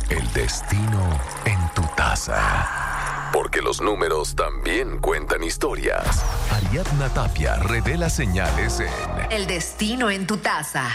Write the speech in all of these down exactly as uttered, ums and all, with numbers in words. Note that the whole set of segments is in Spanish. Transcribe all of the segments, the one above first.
El destino en tu taza. Porque los números también cuentan historias. Ariadna Tapia revela señales en El destino en tu taza.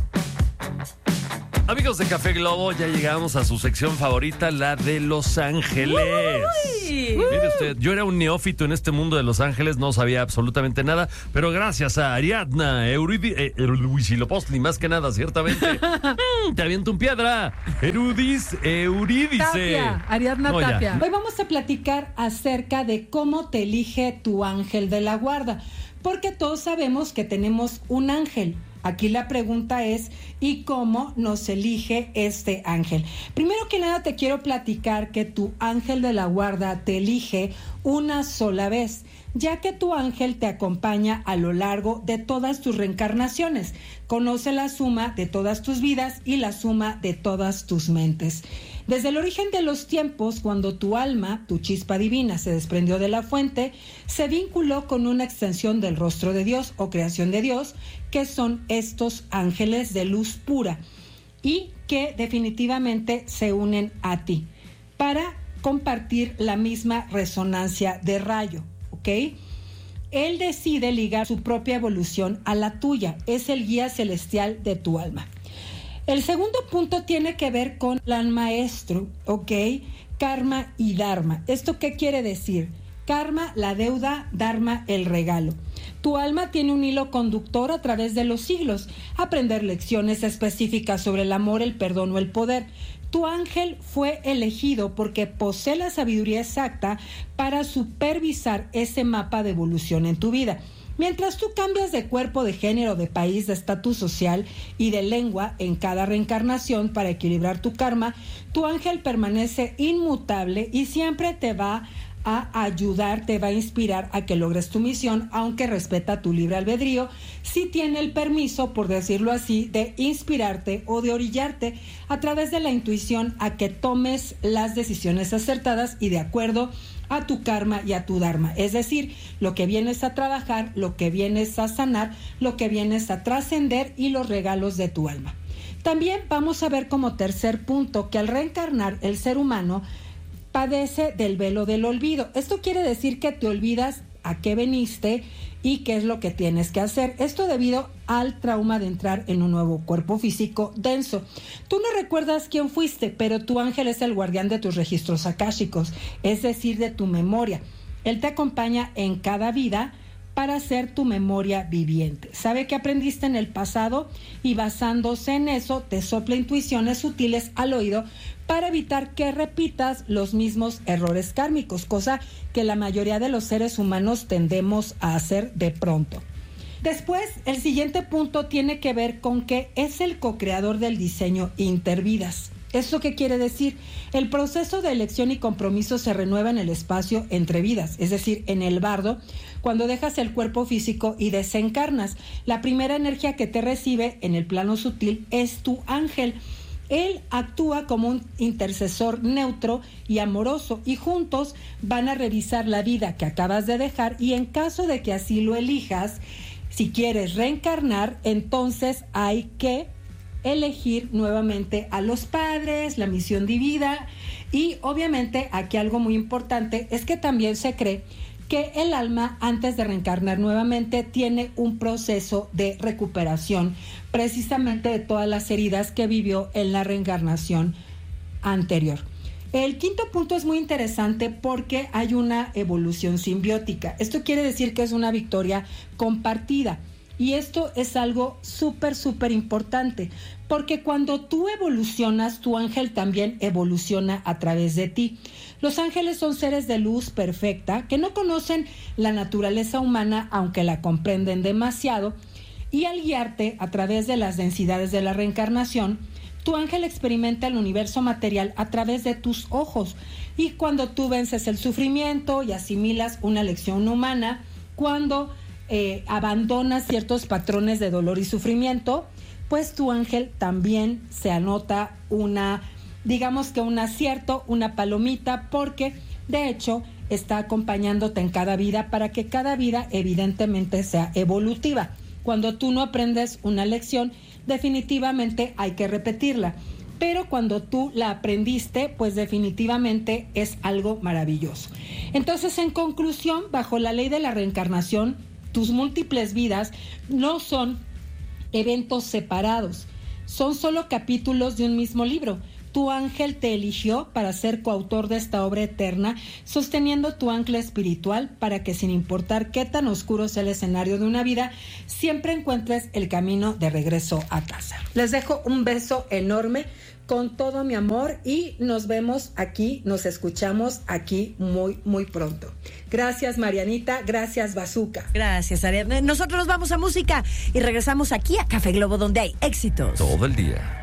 Amigos de Café Globo, ya llegamos a su sección favorita, la de Los Ángeles. Uy. Mire usted, yo era un neófito en este mundo de Los Ángeles, no sabía absolutamente nada, pero gracias a Ariadna Euridi, eh, Huitzilopochtli, más que nada, ciertamente. mm, te aviento un piedra. Erudis, Eurídice. Tapia, Ariadna No, ya. Tapia. Hoy vamos a platicar acerca de cómo te elige tu ángel de la guarda, porque todos sabemos que tenemos un ángel. Aquí la pregunta es, ¿y cómo nos elige este ángel? Primero que nada te quiero platicar que tu ángel de la guarda te elige una sola vez, ya que tu ángel te acompaña a lo largo de todas tus reencarnaciones. Conoce la suma de todas tus vidas y la suma de todas tus mentes. Desde el origen de los tiempos, cuando tu alma, tu chispa divina, se desprendió de la fuente, se vinculó con una extensión del rostro de Dios o creación de Dios, que son estos ángeles de luz pura y que definitivamente se unen a ti para compartir la misma resonancia de rayo, ¿ok? Él decide ligar su propia evolución a la tuya, es el guía celestial de tu alma. El segundo punto tiene que ver con plan maestro, ¿ok? Karma y Dharma. ¿Esto qué quiere decir? Karma, la deuda, Dharma, el regalo. Tu alma tiene un hilo conductor a través de los siglos, aprender lecciones específicas sobre el amor, el perdón o el poder. Tu ángel fue elegido porque posee la sabiduría exacta para supervisar ese mapa de evolución en tu vida. Mientras tú cambias de cuerpo, de género, de país, de estatus social y de lengua en cada reencarnación para equilibrar tu karma, tu ángel permanece inmutable y siempre te va a ayudar, te va a inspirar a que logres tu misión, aunque respeta tu libre albedrío, si tiene el permiso, por decirlo así, de inspirarte o de orillarte a través de la intuición a que tomes las decisiones acertadas y de acuerdo a tu karma y a tu dharma, es decir, lo que vienes a trabajar, lo que vienes a sanar, lo que vienes a trascender y los regalos de tu alma. También vamos a ver como tercer punto que al reencarnar el ser humano padece del velo del olvido. Esto quiere decir que te olvidas a qué veniste y qué es lo que tienes que hacer. Esto debido al trauma de entrar en un nuevo cuerpo físico denso. Tú no recuerdas quién fuiste, pero tu ángel es el guardián de tus registros akáshicos, es decir, de tu memoria. Él te acompaña en cada vida para ser tu memoria viviente. Sabe que aprendiste en el pasado y basándose en eso te sopla intuiciones sutiles al oído para evitar que repitas los mismos errores kármicos, cosa que la mayoría de los seres humanos tendemos a hacer de pronto. Después, el siguiente punto tiene que ver con que es el co-creador del diseño intervidas. ¿Eso qué quiere decir? El proceso de elección y compromiso se renueva en el espacio entre vidas, es decir, en el bardo, cuando dejas el cuerpo físico y desencarnas. La primera energía que te recibe en el plano sutil es tu ángel. Él actúa como un intercesor neutro y amoroso y juntos van a revisar la vida que acabas de dejar y en caso de que así lo elijas, si quieres reencarnar, entonces hay que elegir nuevamente a los padres, la misión divina y obviamente aquí algo muy importante es que también se cree que el alma antes de reencarnar nuevamente tiene un proceso de recuperación precisamente de todas las heridas que vivió en la reencarnación anterior. El quinto punto es muy interesante porque hay una evolución simbiótica. Esto quiere decir que es una victoria compartida. Y esto es algo súper, súper importante, porque cuando tú evolucionas, tu ángel también evoluciona a través de ti. Los ángeles son seres de luz perfecta que no conocen la naturaleza humana, aunque la comprenden demasiado, y al guiarte a través de las densidades de la reencarnación, tu ángel experimenta el universo material a través de tus ojos. Y cuando tú vences el sufrimiento y asimilas una lección humana, cuando Eh, abandonas ciertos patrones de dolor y sufrimiento, pues tu ángel también se anota una, digamos que un acierto, una palomita, porque de hecho está acompañándote en cada vida para que cada vida evidentemente sea evolutiva. Cuando tú no aprendes una lección, definitivamente hay que repetirla. pero cuando tú la aprendiste, pues definitivamente es algo maravilloso. Entonces, en conclusión, bajo la ley de la reencarnación, tus múltiples vidas no son eventos separados, son solo capítulos de un mismo libro. Tu ángel te eligió para ser coautor de esta obra eterna, sosteniendo tu ancla espiritual para que, sin importar qué tan oscuro sea el escenario de una vida, siempre encuentres el camino de regreso a casa. Les dejo un beso enorme con todo mi amor y nos vemos aquí, nos escuchamos aquí muy, muy pronto. Gracias, Marianita. Gracias, Bazooka. Gracias, Ariadna. Nosotros nos vamos a música y regresamos aquí a Café Globo, donde hay éxitos todo el día.